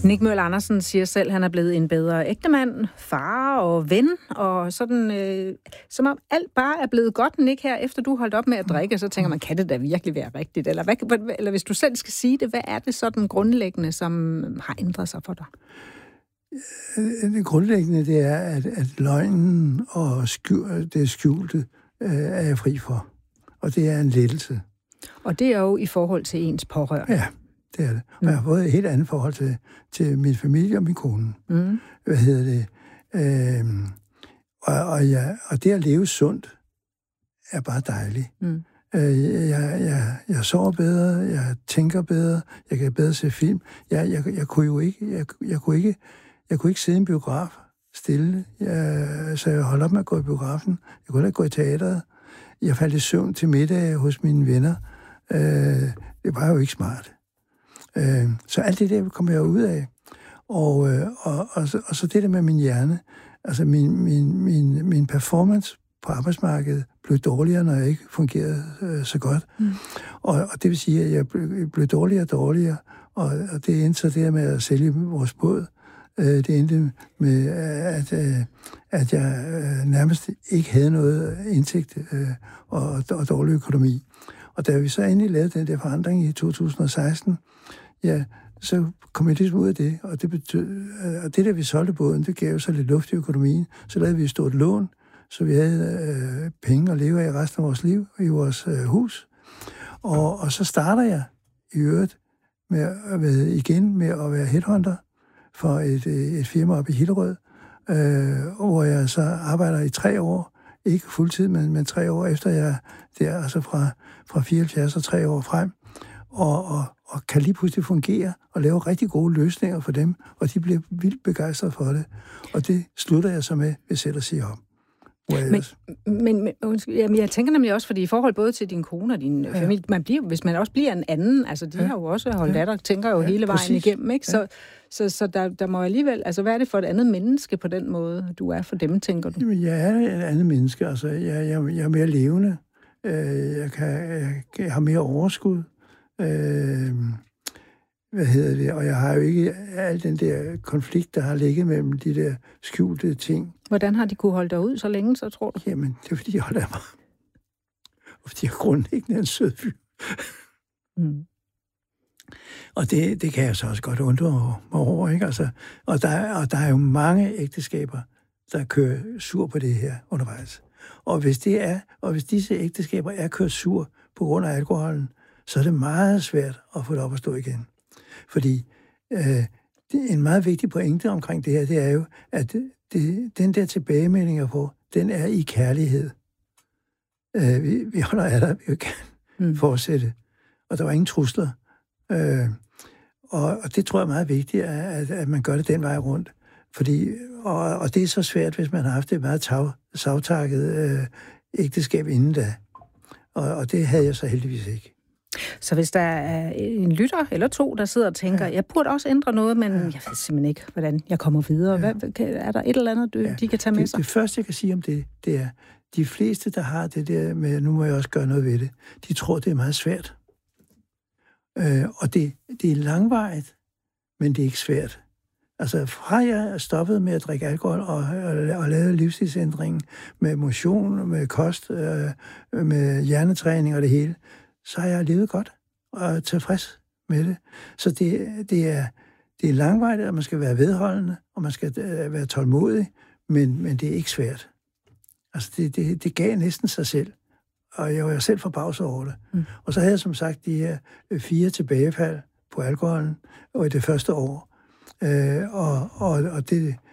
Nick Møller Andersen siger selv, at han er blevet en bedre ægtemand, far og ven, og sådan, som om alt bare er blevet godt, Nick, her efter du holdt op med at drikke, så tænker man, kan det da virkelig være rigtigt? Eller hvis du selv skal sige det, hvad er det sådan grundlæggende, som har ændret sig for dig? Det grundlæggende, det er, at løgnen og det skjulte er jeg fri for. Og det er en lettelse. Og det er jo i forhold til ens pårørende. Ja, det er det. Og jeg har fået et helt andet forhold til min familie og min kone. Og det at leve sundt er bare dejligt. Jeg sover bedre, jeg tænker bedre, jeg kan bedre se film. Jeg kunne ikke sidde i en biograf stille, så jeg holdt op med at gå i biografen. Jeg kunne ikke gå i teateret. Jeg faldt i søvn til middag hos mine venner. Det var jo ikke smart. Så alt det der kom jeg ud af. Og så det der med min hjerne. Altså min performance på arbejdsmarkedet blev dårligere, når jeg ikke fungerede så godt. Og det vil sige, at jeg blev dårligere og dårligere. Og det endte så det med at sælge vores båd. Det endte med, at jeg nærmest ikke havde noget indtægt og dårlig økonomi. Og da vi så endelig lavede den der forandring i 2016, ja, så kom jeg ligesom ud af det. Og det betød, at det der vi solgte båden, det gav så lidt luft i økonomien. Så lavede vi et stort lån, så vi havde penge at leve af resten af vores liv i vores hus. Og så starter jeg i øvrigt med at være headhunter for et firma op i Hillerød, hvor jeg så arbejder i 3 år. Ikke fuldtid, men 3 år efter jeg der, altså fra 74 og 3 år frem. Og kan lige pludselig fungere og lave rigtig gode løsninger for dem, og de bliver vildt begejstrede for det. Og det slutter jeg så med ved selv at sige op. Men jeg tænker nemlig også, fordi i forhold både til din kone og din familie, hvis man også bliver en anden, altså de har jo også holdt af dig, tænker jo hele vejen igennem, ikke? Så der må alligevel, altså hvad er det for et andet menneske på den måde, du er for dem, tænker du? Jamen, jeg er et andet menneske, altså jeg er mere levende, jeg har mere overskud, og jeg har jo ikke al den der konflikt, der har ligget mellem de der skjulte ting. Hvordan har de kunne holde dig ud så længe, så tror du? Jamen, det er fordi, jeg holder af mig. Og fordi jeg grundlæggende er en sød fyr. Og det kan jeg så også godt undre mig over, ikke? Altså, og der er jo mange ægteskaber, der kører sur på det her undervejs. Og hvis disse ægteskaber er kørt sur på grund af alkoholen, så er det meget svært at få det op at stå igen. Fordi en meget vigtig pointe omkring det her, det er jo, at den der tilbagemelding, jeg får, den er i kærlighed. Vi holder af dig, vi kan fortsætte. Og der var ingen trusler. Og det tror jeg er meget vigtigt, at man gør det den vej rundt. Fordi, og det er så svært, hvis man har haft et meget savtakket ægteskab inden da. Og det havde jeg så heldigvis ikke. Så hvis der er en lytter eller 2, der sidder og tænker, jeg burde også ændre noget, men jeg ved simpelthen ikke, hvordan jeg kommer videre. Er der et eller andet, de kan tage med sig? Det første, jeg kan sige om det er, de fleste, der har det der med, nu må jeg også gøre noget ved det, de tror, det er meget svært. Og det er langvarigt, men det er ikke svært. Altså fra jeg stoppede med at drikke alkohol og lavede livsstilsændringen med motion, med kost, med hjernetræning og det hele, så har jeg levet godt og tilfreds med det. Så det er langvarigt, og man skal være vedholdende, og man skal være tålmodig, men det er ikke svært. Altså det gav næsten sig selv, og jeg var selv forbavset over det. Og så havde jeg som sagt de her 4 tilbagefald på alkoholen og i det første år. Og